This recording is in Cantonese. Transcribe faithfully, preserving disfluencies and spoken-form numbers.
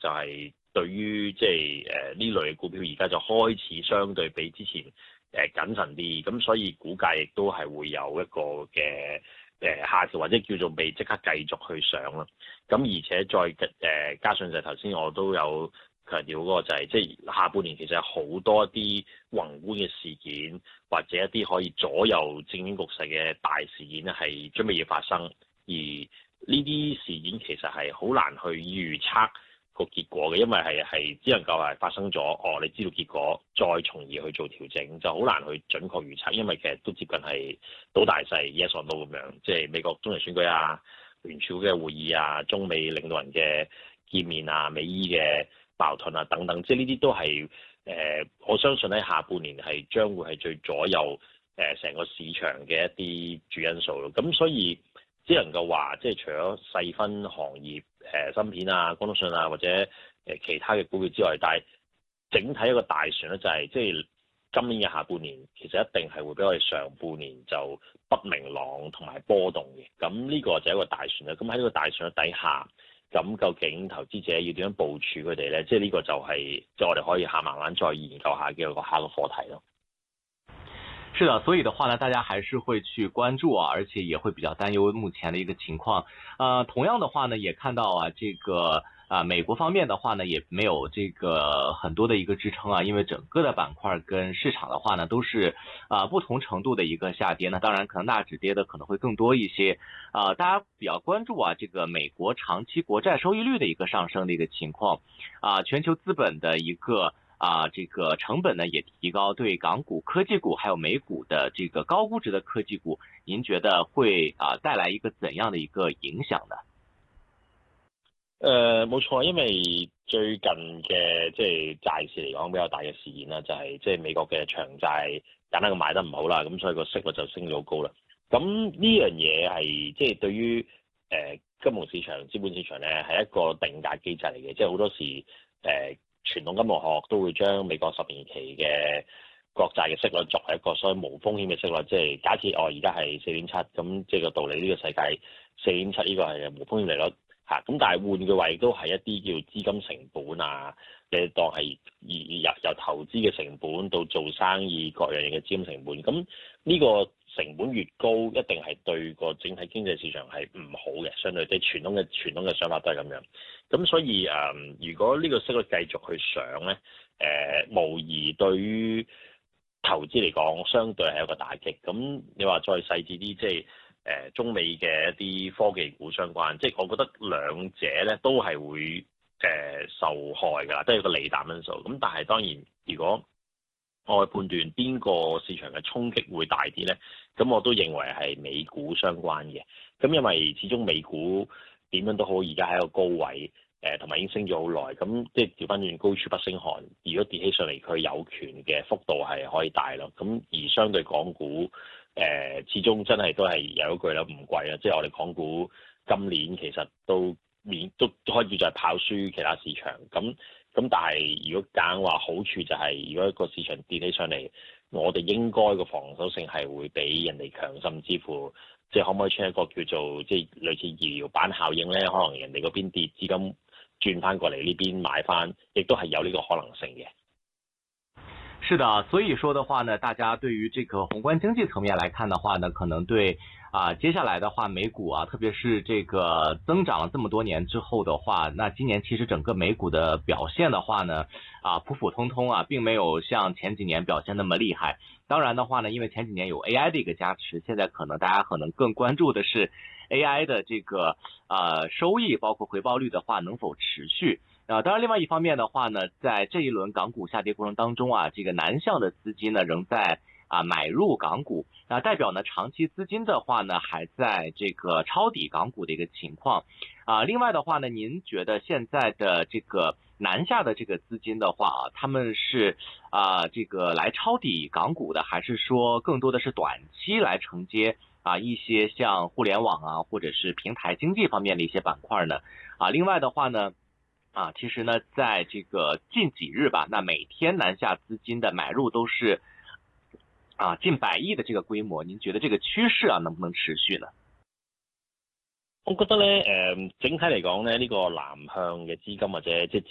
就係對於即係誒呢類嘅股票而家就開始相對比之前誒謹慎啲，咁所以股價亦都係會有一個嘅誒下調或者叫做未即刻繼續去上啦。咁而且再誒加上就係頭先我都有強調嗰個就係即係下半年其實有好多一啲宏觀嘅事件或者一啲可以左右政經局勢嘅大事件咧係準備要發生，而呢啲事件其實係好難去預測個結果嘅，因為係係只能夠係發生咗，哦，你知道結果，再從而去做調整，就好難去準確預測，因為其實都接近係賭大細 yes or no 咁樣，即係美國中期選舉啊、聯儲嘅會議啊、中美領導人嘅見面啊、美伊嘅矛盾啊等等，即係呢啲都係誒、呃，我相信喺下半年係將會係最左右誒成個市場嘅一啲主因素咯，咁所以。只能夠話，即係除咗細分行業，誒芯片啊、光通訊啊，或者誒其他嘅股票之外，但係整體一個大船咧，就係即係今年嘅下半年，其實一定係會比我哋上半年就不明朗同埋波動嘅。咁呢個就係一個大船啦。咁喺呢個大船嘅底下，咁究竟投資者要點樣部署佢哋咧？即係呢個就係即係我哋可以下慢慢再研究下嘅一個下個課題咯。 是的，所以的話呢，大家還是會去關注啊，而且也會比較擔憂目前的一個情況。呃，同樣的話呢，也看到啊，這個啊，美國方面的話呢，也沒有這個很多的一個支撐啊，因為整個的板塊跟市場的話呢，都是啊不同程度的一個下跌。那當然，可能納指跌的可能會更多一些。啊，大家比較關注啊，這個美國長期國債收益率的一個上升的一個情況。啊，全球資本的一個。啊，這個成本呢也提高，對港股、科技股還有美股的這個高估值的科技股，您覺得會啊帶來一個怎樣的一個影響呢？ 誒，冇錯，因為最近嘅即係債市嚟講比較大嘅事件啦，就係即係美國嘅長債簡單嘅賣得唔好啦，咁所以個息率就升咗好高啦。咁呢樣嘢係即係對於誒金融市場、資本市場咧係一個定價機制嚟嘅，即係好多時誒。呃傳統金融學都會將美國十年期嘅國債嘅息率作為一個所謂無風險嘅息率，即係假設我而家係四點七，咁即係個道理，呢個世界四點七呢個係無風險利率嚇。咁但係換句話亦都係一啲叫資金成本啊，你當係由由投資嘅成本到做生意各樣嘢嘅資金成本，咁呢個成本越高，一定係對個整體經濟市場係唔好嘅，相對即係傳統嘅傳統嘅想法都係咁樣。咁所以誒、呃，如果呢個息率繼續去上咧，誒、呃、無疑對於投資嚟講，相對係一個打擊。咁你話再細緻啲，即係誒中美嘅一啲科技股相關，即係我覺得兩者咧都係會誒、呃、受害㗎，都係一個利淡因素。咁但係當然，如果我去判斷邊個市場嘅衝擊會大啲咧，咁我都認為係美股相關嘅。咁因為始終美股點樣都好，而家喺一個高位，誒同埋已經升咗好耐，咁即係調翻轉高處不勝寒。如果跌起上嚟，佢有權嘅幅度係可以大咯。咁而相對港股，誒、呃、始終真係都係有一句啦，唔貴啦。即係我哋港股今年其實都免都開始就係跑輸其他市場。咁咁但係如果揀話好處就係、是，如果一個市場跌起上嚟，我哋應該個防守性係會比人哋強，甚至乎即係可唔可以出一個叫做即係類似搖搖板效應咧？可能人哋嗰邊跌，資金轉翻過嚟呢邊買翻，亦都係有呢個可能性嘅。 是的，所以說的話呢，大家對於這個宏觀經濟層面來看的話呢，可能對啊接下來的話美股啊，特別是這個增長了這麼多年之後的話，那今年其實整個美股的表現的話呢，啊普普通通啊，並沒有像前幾年表現那麼厲害。當然的話呢，因為前幾年有 A I 的一個加持，現在可能大家可能更關注的是 A I 的這個呃收益，包括回報率的話能否持續。啊，當然，另外一方面的話呢，在這一輪港股下跌過程當中啊，這個南向的資金呢仍在啊買入港股，啊代表呢長期資金的話呢還在這個抄底港股的一個情況。啊，另外的話呢，您覺得現在的這個南下的這個資金的話啊，他們是啊這個來抄底港股的，還是說更多的是短期來承接啊一些像互聯網啊或者是平台經濟方面的一些板塊呢？啊，另外的話呢？啊，其實呢，在這個近幾日吧，那每天南下資金的買入都是啊近百億的這個規模，您覺得這個趨勢啊能不能持續呢？ 我覺得咧，誒、呃，整體嚟講咧，呢、這個南向嘅資金或者即係